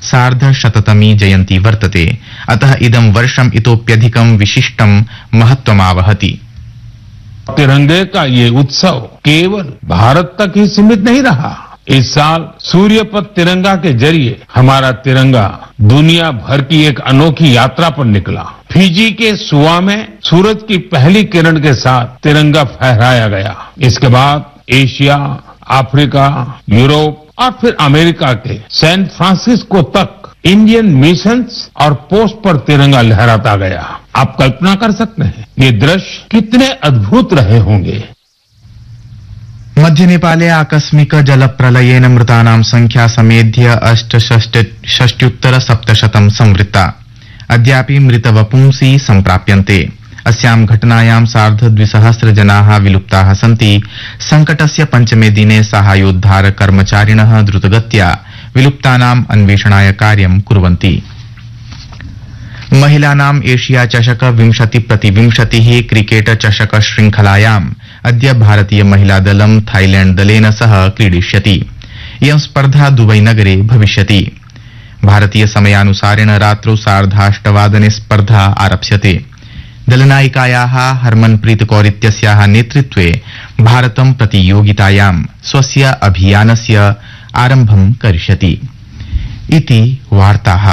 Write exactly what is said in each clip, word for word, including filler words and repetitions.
सार्धशततमी जयन्ती वर्तते। अतः इदं वर्षम् इतोप्यधिकं विशिष्टं महत्त्वमावहति। तिरंगे का ये उत्सव केवल भारत तक ही सीमित नहीं रहा। इस साल सूर्य पर तिरंगा के जरिए हमारा तिरंगा दुनिया भर की एक अनोखी यात्रा पर निकला। फिजी के सुआ में सूरज की पहली किरण के साथ तिरंगा फहराया गया। इसके बाद एशिया, अफ्रीका, यूरोप और फिर अमेरिका के सैन फ्रांसिस्को तक इंडियन मिशंस और पोस्ट पर तिरंगा लहराता गया। आप कल्पना कर सकते हैं ये दृश्य कितने अद्भुत रहे होंगे। मध्य नेपाले आकस्मिक जलप्रलयेन मृतानां संख्या समेध्य अष्टषष्ट्युत्तर सप्तशतं संवृत्ता। अद्यापि मृतवपुंसि सम्प्राप्यन्ते। अस्यां घटनायां सार्धद्विसहस्र जनाः विलुप्ताः सन्ति। संकटस्य पञ्चमे दिने साहाय्योद्धार कर्मचारिणः द्रुतगत्या विलुप्तानाम् अन्वेषणाय कार्यं कुर्वन्ति। महिलानाम् एशिया चषक विंशति प्रति विंशतिः क्रिकेट चषक श्रृंखलायाम् अद्य भारतीय महिला दलं थाईलैंड दलेन सह क्रीडिष्यति। इयं स्पर्धा दुबई नगरे भविष्यति। भारतीय समयानुसारेण रात्रौ सार्धाष्टवादने स्पर्धा आरप्स्यते। दलनायिकायाः हरमनप्रीत कौर इत्यस्याः नेतृत्वे भारतं प्रतियोगितायां स्वस्य अभियानस्य आरम्भं करिष्यति। इति वार्ताः।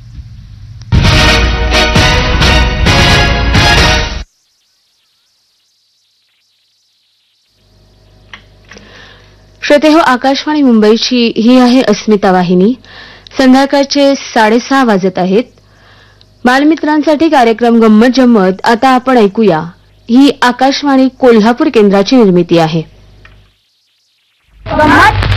श्रोते हो, आकाशवाणी मुंबईची ही आहे अस्मिता वाहिनी। संध्याकाळचे साडेसहा वाजत आहेत। बालमित्रांसाठी कार्यक्रम गंमत जम्मत आता आपण ऐकूया। ही आकाशवाणी कोल्हापूर केंद्राची निर्मिती आहे। गंमत